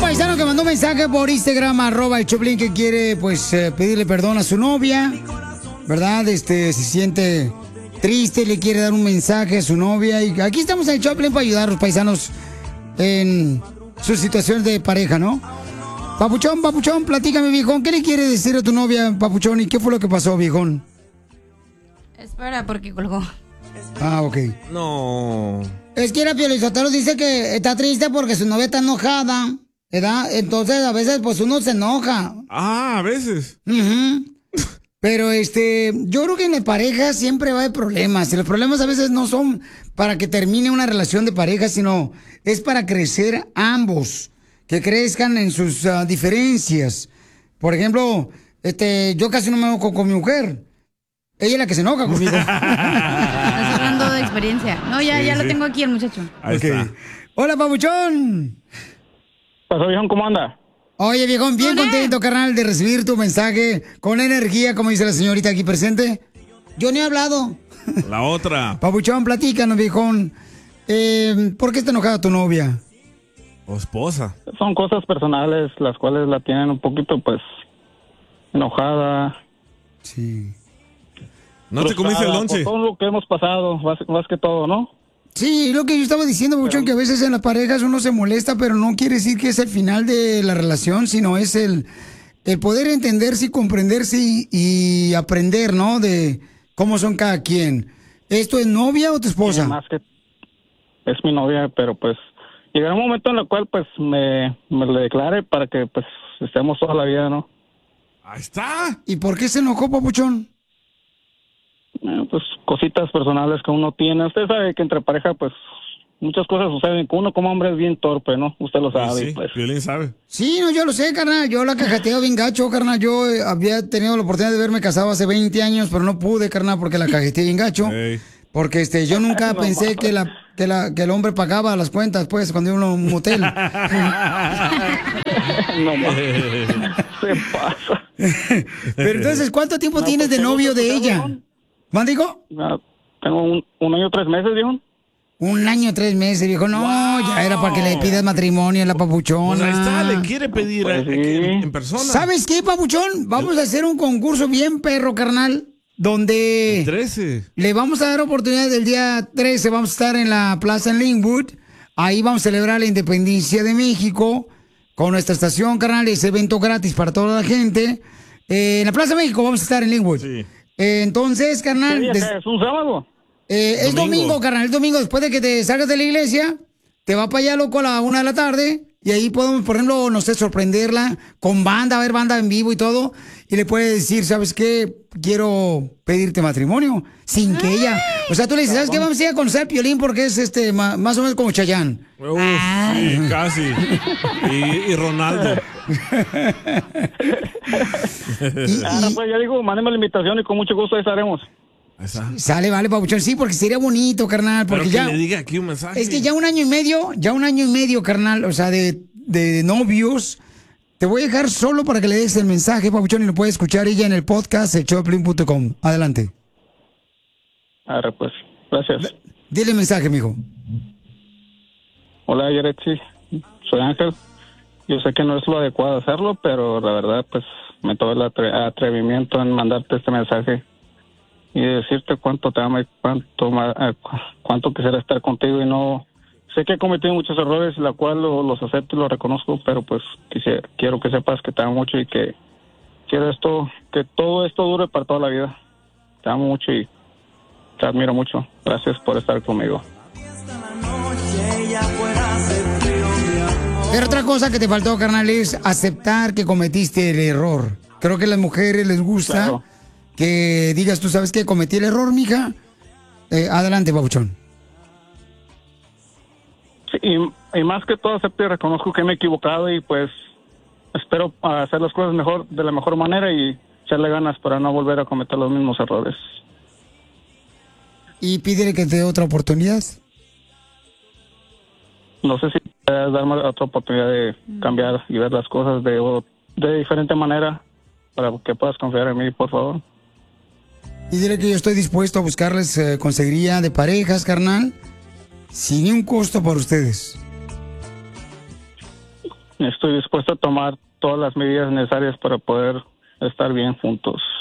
paisano que mandó un mensaje por Instagram, @ el Choplin, que quiere, pues, pedirle perdón a su novia, ¿verdad? Se siente triste, le quiere dar un mensaje a su novia. Y aquí estamos en el Choplin para ayudar a los paisanos en sus situaciones de pareja, ¿no? Papuchón, platícame, viejón. ¿Qué le quiere decir a tu novia, Papuchón? ¿Y qué fue lo que pasó, viejón? Espera, porque colgó. Ah, ok. No. Es que Pio Lizotero dice que está triste porque su novia está enojada, ¿verdad? Entonces, a veces, pues, uno se enoja. Ah, a veces. Pero, yo creo que en la pareja siempre va a haber problemas. Y los problemas a veces no son para que termine una relación de pareja, sino es para crecer ambos. Que crezcan en sus diferencias. Por ejemplo, yo casi no me enojo con mi mujer. Ella es la que se enoja conmigo. Estás hablando de experiencia. No, ya lo tengo aquí el muchacho. Ahí está. Hola, Papuchón. Pasó, viejón, ¿cómo anda? Oye, viejón, bien contento, carnal, de recibir tu mensaje con energía, como dice la señorita aquí presente. Yo ni he hablado. La otra. Papuchón, platícanos, viejón. ¿Por qué está enojada tu novia? O esposa. Son cosas personales las cuales la tienen un poquito, pues, enojada. Sí. ¿No te comiste el lonche? Por todo lo que hemos pasado, más que todo, ¿no? Sí, lo que yo estaba diciendo, Papuchón, que a veces en las parejas uno se molesta, pero no quiere decir que es el final de la relación, sino es el poder entenderse y comprenderse y aprender, ¿no? De cómo son cada quien. ¿Esto es novia o tu esposa? Sí, más que es mi novia, pero pues llegará un momento en el cual pues me le declare para que pues estemos toda la vida, ¿no? Ahí está. ¿Y por qué se enojó, Papuchón? Pues cositas personales que uno tiene. Usted sabe que entre pareja pues muchas cosas suceden. Uno como hombre es bien torpe, ¿no? Usted lo sabe. Sí, pues. Piolín sabe. Sí, no, yo lo sé, carnal. Yo la cajateo bien gacho, carnal. Yo había tenido la oportunidad de verme casado hace 20 años, pero no pude, carnal, porque la cajeteé bien gacho. Hey. Porque yo nunca pensé que el hombre pagaba las cuentas, pues, cuando iba a un motel. No más. Se pasa. Pero entonces, ¿cuánto tiempo tienes de novio de ella? ¿Mándigo? Tengo un año 3 meses, viejo. 1 año 3 meses, viejo. No, ya era para que le pidas matrimonio a la Papuchona. Pues ahí está, le quiere pedir Pues sí. en persona. ¿Sabes qué, Papuchón? Vamos a hacer un concurso bien perro, carnal, donde 13. le vamos a dar oportunidad del día 13. Vamos a estar en la plaza en Linwood. Ahí vamos a celebrar la independencia de México con nuestra estación, carnal. Es evento gratis para toda la gente. En la Plaza de México vamos a estar en Linwood. Sí. Entonces, carnal... ¿Qué día es? ¿Un sábado? Es domingo, carnal. El domingo, después de que te salgas de la iglesia, te va para allá, loco, a la 1 de la tarde. Y ahí podemos, por ejemplo, no sé, sorprenderla con banda, a ver banda en vivo y todo. Y le puedes decir, ¿sabes qué? Quiero pedirte matrimonio. Sin que ella... O sea, tú le dices, ¿sabes qué? Vamos a ir a conocer a Piolín porque es más o menos como Chayanne. Uf, sí, casi. Y Ronaldo. Pues ya digo, mándeme la invitación y con mucho gusto ahí estaremos. Sale, vale, Papuchón. Sí, porque sería bonito, carnal. Porque Pero ya... que le diga aquí un mensaje. Es que ya 1 año y medio, carnal, o sea, de novios. Te voy a dejar solo para que le des el mensaje, Papuchón, y lo puede escuchar ella en el podcast de Choplin.com. Adelante. Ahora pues, gracias. Dile el mensaje, mijo. Hola, Yaretsi. Soy Ángel. Yo sé que no es lo adecuado hacerlo, pero la verdad, pues, me tomé el atrevimiento en mandarte este mensaje y decirte cuánto te amo y cuánto quisiera estar contigo. Y no sé que he cometido muchos errores, la cual los acepto y los reconozco, pero pues quiero que sepas que te amo mucho y que quiero que todo esto dure para toda la vida. Te amo mucho y te admiro mucho. Gracias por estar conmigo. Pero otra cosa que te faltó, carnal, es aceptar que cometiste el error. Creo que a las mujeres les gusta que digas, tú sabes que cometí el error, mija. Adelante, Papuchón. Sí, y más que todo acepto y reconozco que me he equivocado y pues espero hacer las cosas de la mejor manera y echarle ganas para no volver a cometer los mismos errores. Y pídele que te dé otra oportunidad. No sé si puedes darme otra oportunidad de cambiar y ver las cosas de diferente manera para que puedas confiar en mí, por favor. Y dile que yo estoy dispuesto a buscarles consejería de parejas, carnal, sin ni un costo para ustedes. Estoy dispuesto a tomar todas las medidas necesarias para poder estar bien juntos.